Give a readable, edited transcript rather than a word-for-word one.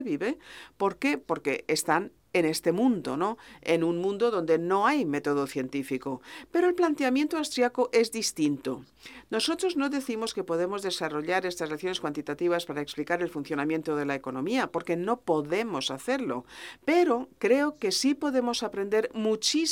vive. ¿Por qué? Porque están en este mundo, ¿no? En un mundo donde no hay método científico. Pero el planteamiento austriaco es distinto. Nosotros no decimos que podemos desarrollar estas relaciones cuantitativas para explicar el funcionamiento de la economía, porque no podemos hacerlo. Pero creo que sí podemos aprender muchísimo